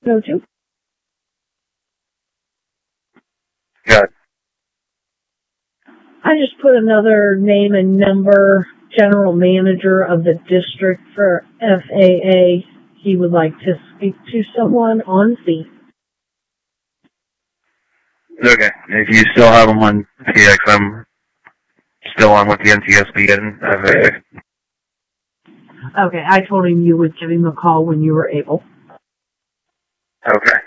go to? Got it. I just put another name and number, general manager of the district for FAA. He would like to speak to someone on scene. Okay. If you still have them on TX, I'm still on with the NTSB and FAA. Okay, I told him you would give him a call when you were able. Okay.